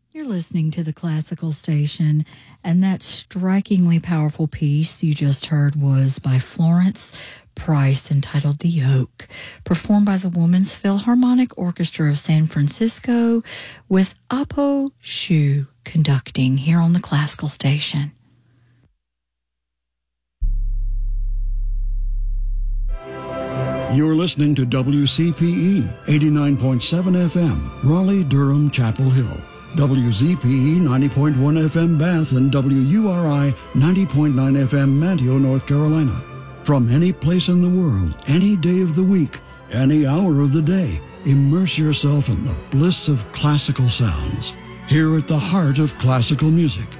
You're listening to the Classical Station, and that strikingly powerful piece you just heard was by Florence Price entitled The Oak, performed by the Women's Philharmonic Orchestra of San Francisco with Apo Shu conducting here on the Classical Station. You're listening to WCPE 89.7 FM, Raleigh, Durham, Chapel Hill. WZPE 90.1 FM Bath and WURI 90.9 FM Manteo, North Carolina. From any place in the world, any day of the week, any hour of the day, immerse yourself in the bliss of classical sounds. Here at the heart of classical music,